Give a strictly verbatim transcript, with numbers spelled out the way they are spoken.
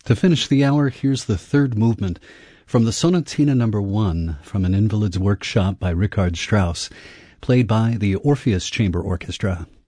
To finish the hour, here's the third movement from the Sonatina number one from an Invalid's Workshop by Richard Strauss, played by the Orpheus Chamber Orchestra.